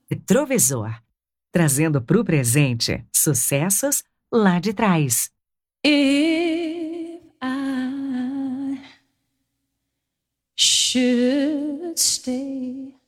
Retrovisor, trazendo para o presente sucessos lá de trás. If I should stay